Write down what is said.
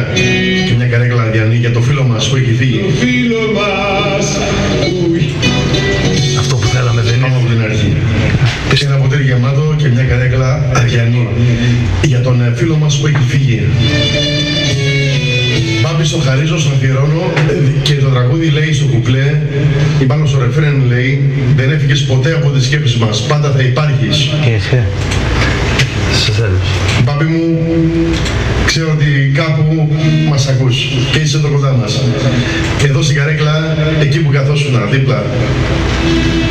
και μια καρέκλα αδιανή για το φίλο μας που έχει φύγει. Το φίλο μας. Αυτό που θέλαμε δεν είναι. Πάμε από την αρχή. Ένα ποτήρι γεμάτο και μια καρέκλα αδιανή για τον φίλο μας που έχει φύγει. Μπάμπη στο χαρίζω, στο αφιερώνω και το τραγούδι λέει στο κουπλέ ή πάνω στο ρεφρέν λέει δεν έφυγες ποτέ από τις σκέψεις μας, πάντα θα υπάρχεις. Σε θέλω. Μπάμπη μου, ξέρω ότι κάπου μας ακούς και είσαι εδώ κοντά μας. Εδώ στην καρέκλα, εκεί που καθόσουνα δίπλα.